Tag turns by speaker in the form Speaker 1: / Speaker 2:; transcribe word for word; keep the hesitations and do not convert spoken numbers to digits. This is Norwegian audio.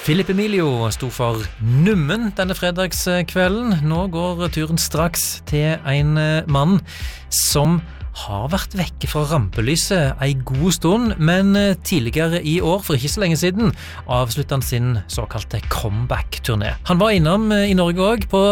Speaker 1: Philip Emilio sto for Nummen denne fredagskvelden. Nå går turen straks til en mann som har vært vekke fra rampelyset en god stund, men tidligere i år, for ikke så lenge siden, avsluttet han sin såkalte comeback-turné. Han var innom i Norge også på